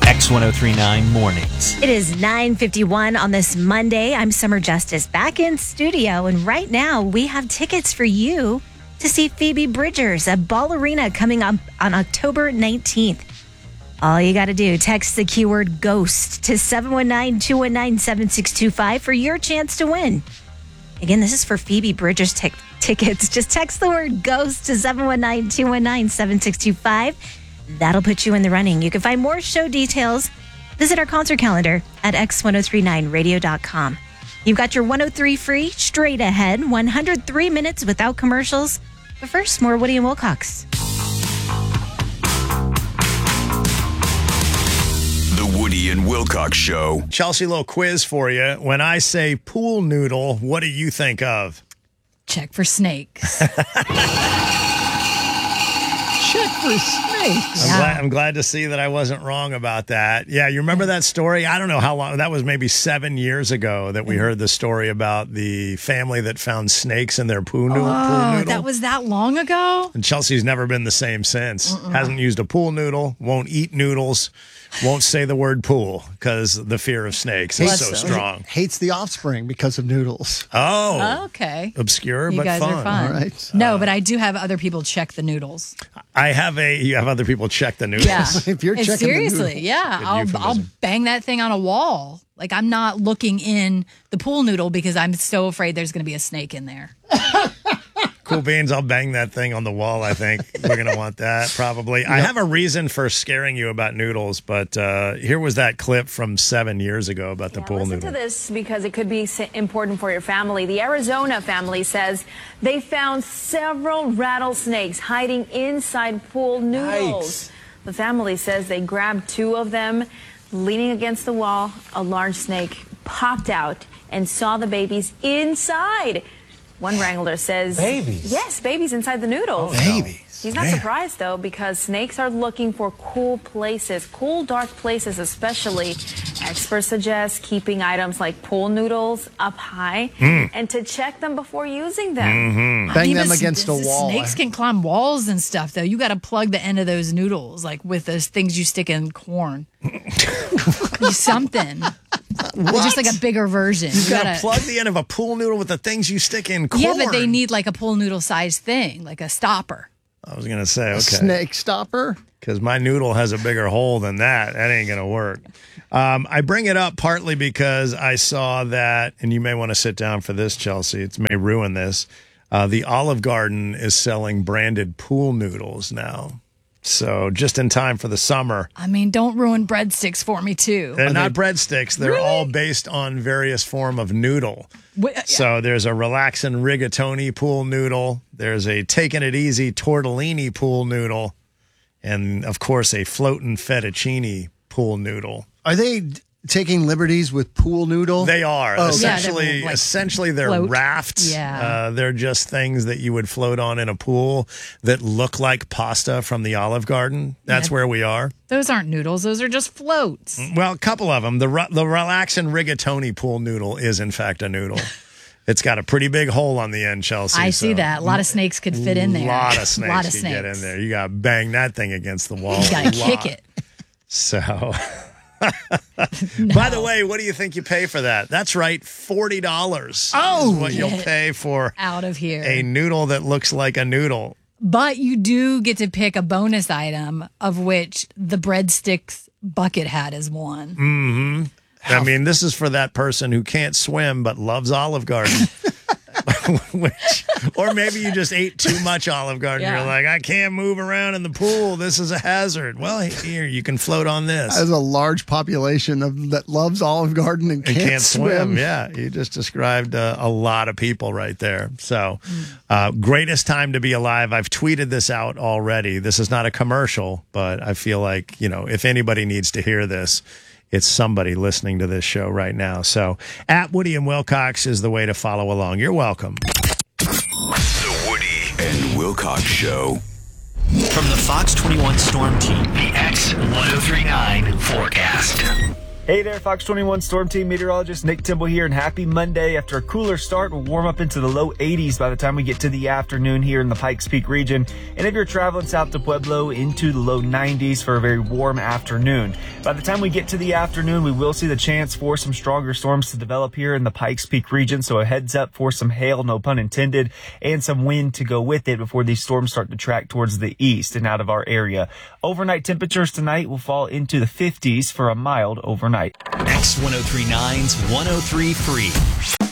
X1039 Mornings. It is 9:51 on this Monday. I'm Summer Justice back in studio, and right now we have tickets for you to see Phoebe Bridgers at Ball Arena coming up on October 19th. All you got to do, text the keyword GHOST to 719-219-7625 for your chance to win. Again, this is for Phoebe Bridgers tickets. Just text the word GHOST to 719-219-7625. That'll put you in the running. You can find more show details. Visit our concert calendar at x1039radio.com. You've got your 103 free, straight ahead, 103 minutes without commercials. But first, more Woody and Wilcox. The Woody and Wilcox Show. Chelsea, little quiz for you. When I say pool noodle, what do you think of? Check for snakes. Check for snakes. I'm glad to see that I wasn't wrong about that. Yeah, you remember that story? I don't know how long. That was maybe 7 years ago that we heard the story about the family that found snakes in their pool noodle. That was that long ago? And Chelsea's never been the same since. Hasn't used a pool noodle, won't eat noodles, won't say the word pool because the fear of snakes is so strong. Hates The Offspring because of noodles. Oh. Okay. Obscure, You but guys fun. are fun. All right. No, but I do have other people check the noodles. You have other people check the noodles. Yeah. If you're checking the seriously, noodle. yeah. Good I'll euphemism. bang that thing on a wall. Like, I'm not looking in the pool noodle because I'm so afraid there's going to be a snake in there. Cool beans, I'll bang that thing on the wall, I think. We're going to want that, probably. I have a reason for scaring you about noodles, but here was that clip from 7 years ago about the pool listen noodle. to this because it could be important for your family. The Arizona family says they found several rattlesnakes hiding inside pool noodles. The family says they grabbed two of them. Leaning against the wall, a large snake popped out and saw the babies inside. One wrangler says... Babies? Yes, babies inside the noodles. Babies. He's not surprised, though, because snakes are looking for cool places, cool, dark places especially. Experts suggest keeping items like pool noodles up high and to check them before using them. Bang them against a wall. Snakes can climb walls and stuff, though. You got to plug the end of those noodles, like with those things you stick in corn. Something. Just like a bigger version. You got to plug the end of a pool noodle with the things you stick in corn. Yeah, but they need like a pool noodle sized thing, like a stopper. I was going to say, okay. Snake stopper? Because my noodle has a bigger hole than that. That ain't going to work. I bring it up partly because I saw that, and you may want to sit down for this, Chelsea. It may ruin this. The Olive Garden is selling branded pool noodles now. So just in time for the summer. I mean, don't ruin breadsticks for me, too. They're not breadsticks. They're all based on various form of noodle. So there's a relaxing rigatoni pool noodle. There's a taking it easy tortellini pool noodle. And, of course, a floating fettuccine pool noodle. Are they taking liberties with pool noodle? They are. Oh, essentially, yeah, essentially, they're float. rafts. Yeah. They're just things that you would float on in a pool that look like pasta from the Olive Garden. That's where we are. Those aren't noodles. Those are just floats. Well, a couple of them. The relaxing rigatoni pool noodle is, in fact, a noodle. It's got a pretty big hole on the end, Chelsea. I see that. A lot of snakes could fit in there. A lot of snakes could get in there. You got to bang that thing against the wall. You got to kick it. So, by the way, what do you think you pay for that? That's right, $40. Oh, is what you'll pay for Out of here. a noodle that looks like a noodle. But you do get to pick a bonus item, of which the breadsticks bucket hat is one. I mean, this is for that person who can't swim but loves Olive Garden. Or maybe you just ate too much Olive Garden. Yeah. You're like, I can't move around in the pool. This is a hazard. Well, here, you can float on this. There's a large population that loves Olive Garden and can't swim. Yeah, you just described a lot of people right there. So, greatest time to be alive. I've tweeted this out already. This is not a commercial, but I feel like, if anybody needs to hear this, it's somebody listening to this show right now. So, at Woody and Wilcox is the way to follow along. You're welcome. The Woody and Wilcox Show. From the Fox 21 Storm Team, the X1039 forecast. Hey there, Fox 21 Storm Team meteorologist Nick Timble here, and happy Monday. After a cooler start, we'll warm up into the low 80s by the time we get to the afternoon here in the Pikes Peak region. And if you're traveling south to Pueblo, into the low 90s for a very warm afternoon. By the time we get to the afternoon, we will see the chance for some stronger storms to develop here in the Pikes Peak region. So a heads up for some hail, no pun intended, and some wind to go with it before these storms start to track towards the east and out of our area. Overnight temperatures tonight will fall into the 50s for a mild overnight. X1039's 103 Free.